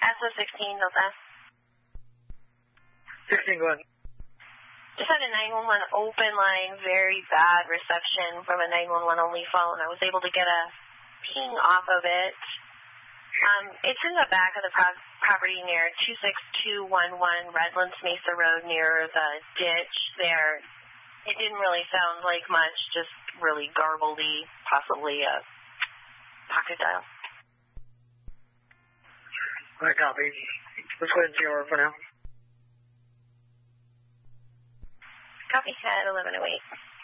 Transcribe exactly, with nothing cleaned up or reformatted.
S O sixteen, Delta. sixteen, go ahead. Just had a nine one one open line, very bad reception from a nine one one only phone. I was able to get a ping off of it. Um, it's in the back of the pro- property near two six two one one Redlands Mesa Road near the ditch there. It didn't really sound like much, just really garbledy, possibly a pocket dial. All right, copy. Let's go ahead and see over for now. Copy, at eleven oh eight.